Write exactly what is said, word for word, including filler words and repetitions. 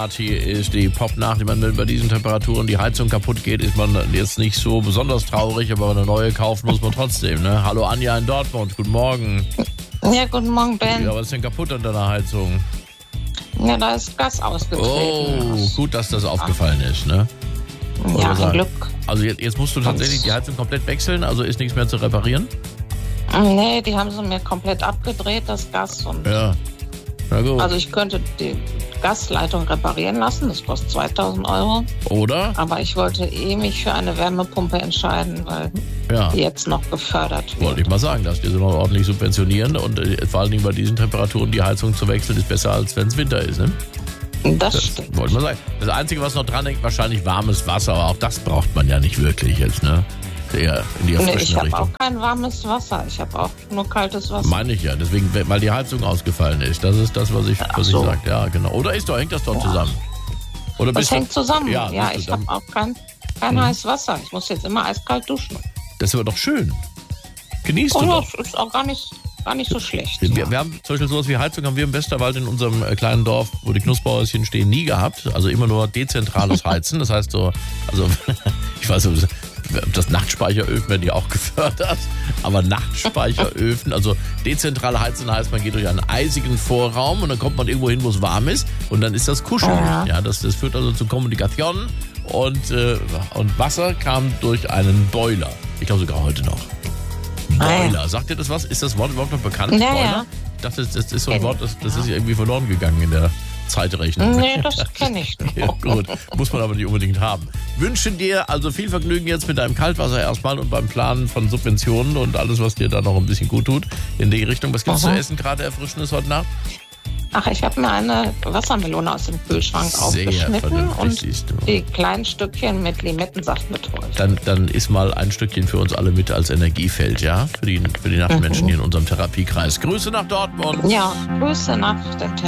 Party ist, die Popnacht. Ich meine, wenn bei diesen Temperaturen die Heizung kaputt geht, ist man jetzt nicht so besonders traurig, aber eine neue kaufen muss man trotzdem. Ne? Hallo Anja in Dortmund, guten Morgen. Ja, guten Morgen, Ben. Ja, was ist denn kaputt an deiner Heizung? Ja, da ist Gas ausgetreten. Oh, gut, dass das aufgefallen ist, ne? Ja, ein Glück. Also jetzt, jetzt musst du tatsächlich die Heizung komplett wechseln, also ist nichts mehr zu reparieren? Nee, die haben sie mir komplett abgedreht, das Gas. Und Ja, na gut. also ich könnte die Gasleitung reparieren lassen, das kostet zweitausend Euro. Oder? Aber ich wollte eh mich für eine Wärmepumpe entscheiden, weil Ja. die jetzt noch gefördert wird. Wollte ich mal sagen, dass die sie noch ordentlich subventionieren und äh, vor allen Dingen bei diesen Temperaturen die Heizung zu wechseln ist besser, als wenn es Winter ist, ne? Das, Das stimmt. wollte ich mal sagen. Das Einzige, was noch dran hängt, wahrscheinlich warmes Wasser, aber auch das braucht man ja nicht wirklich jetzt, ne? Eher in die Nee, ich erfrischende habe auch Richtung. kein warmes Wasser, ich habe auch nur kaltes Wasser. Meine ich ja, deswegen, weil die Heizung ausgefallen ist. Das ist das, was ich, Ach was so. ich sage. Ja, genau. Oder ist doch, hängt das doch zusammen? Oder Das bist du- hängt zusammen. Ja, Ja, bist du ich dann- habe auch kein, kein Mhm. heißes Wasser. Ich muss jetzt immer eiskalt duschen. Das ist aber doch schön. Genießt Oh du ja, doch. das ist auch gar nicht, gar nicht so schlecht. Wir, wir haben zum Beispiel sowas wie Heizung haben wir im Westerwald in unserem äh, kleinen Dorf, wo die Knusperhäuschen stehen, nie gehabt. Also immer nur dezentrales Heizen. Das heißt so, also ich weiß nicht, ob das Nachtspeicheröfen werden die auch gefördert, aber Nachtspeicheröfen, also dezentrale Heizen heißt, man geht durch einen eisigen Vorraum und dann kommt man irgendwo hin, wo es warm ist und dann ist das kuschelig. Ja. Ja, das, das führt also zu Kommunikation und, äh, und Wasser kam durch einen Boiler. Ich glaube sogar heute noch. Ah, ja. Boiler. Sagt ihr das was? Ist das Wort überhaupt noch bekannt? Ja, Boiler? ja. Ich dachte, das, das ist so ein Kenn Wort, das, das ich, ist ja. irgendwie verloren gegangen in der Zeitrechnung. Nee, das kenne ich noch. Ja, gut, muss man aber nicht unbedingt haben. Wünschen dir also viel Vergnügen jetzt mit deinem Kaltwasser erstmal und beim Planen von Subventionen und alles, was dir da noch ein bisschen gut tut in die Richtung. Was gibt's Aha. zu essen gerade Erfrischendes heute Nacht? Ach, ich habe mir eine Wassermelone aus dem Kühlschrank Sehr aufgeschnitten vernünftig, und siehst du. die kleinen Stückchen mit Limettensaft betreut. Dann, dann ist mal ein Stückchen für uns alle mit als Energiefeld, ja? Für die, für die Nachtmenschen hier in unserem Therapiekreis. Grüße nach Dortmund. Ja, Grüße nach den